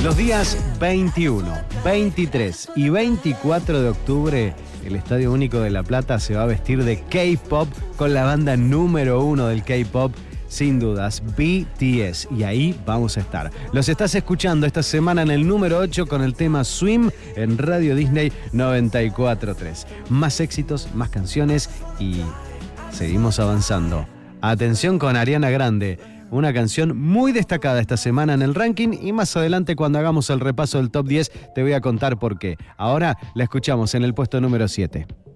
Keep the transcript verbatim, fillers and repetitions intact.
Los días veintiuno, veintitrés y veinticuatro de octubre, el Estadio Único de La Plata se va a vestir de K-pop con la banda número uno del K-pop, sin dudas, B T S. Y ahí vamos a estar. Los estás escuchando esta semana en el número ocho con el tema Swim en Radio Disney noventa y cuatro punto tres. Más éxitos, más canciones y seguimos avanzando. Atención con Ariana Grande. Una canción muy destacada esta semana en el ranking y más adelante cuando hagamos el repaso del top diez te voy a contar por qué. Ahora la escuchamos en el puesto número siete.